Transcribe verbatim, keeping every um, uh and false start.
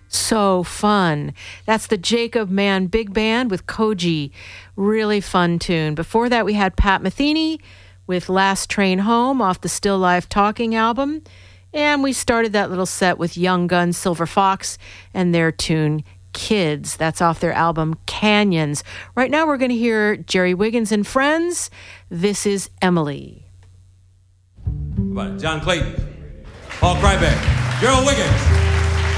So fun. That's the Jacob Mann Big Band with Koji. Really fun tune. Before that, we had Pat Metheny with Last Train Home off the Still Life Talking album. And we started that little set with Young Guns Silver Fox and their tune Kids. That's off their album Canyons. Right now, we're going to hear Jerry Wiggins and Friends. This is Emily. John Clayton, Paul Krybeck, Gerald Wiggins.